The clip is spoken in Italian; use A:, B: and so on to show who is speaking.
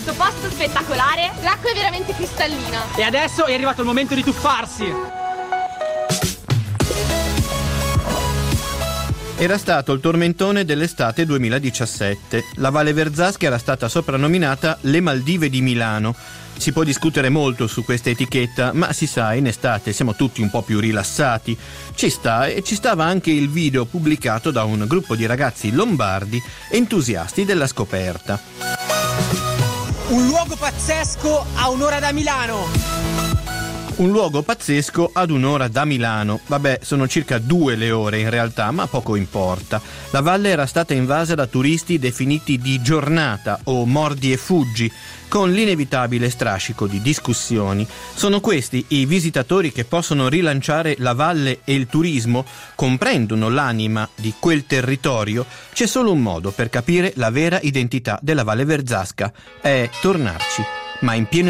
A: questo posto spettacolare. L'acqua è veramente cristallina.
B: E adesso è arrivato il momento di tuffarsi.
C: Era stato il tormentone dell'estate 2017. La Valle Verzasca era stata soprannominata le Maldive di Milano. Si può discutere molto su questa etichetta, ma si sa, in estate siamo tutti un po' più rilassati. Ci sta, e ci stava anche il video pubblicato da un gruppo di ragazzi lombardi entusiasti della scoperta.
B: Un luogo pazzesco a un'ora da Milano.
C: Un luogo pazzesco ad un'ora da Milano. Vabbè, sono circa 2 le ore in realtà, ma poco importa. La valle era stata invasa da turisti definiti di giornata o mordi e fuggi, con l'inevitabile strascico di discussioni. Sono questi i visitatori che possono rilanciare la valle e il turismo? Comprendono l'anima di quel territorio? C'è solo un modo per capire la vera identità della Valle Verzasca: è tornarci, ma in pieno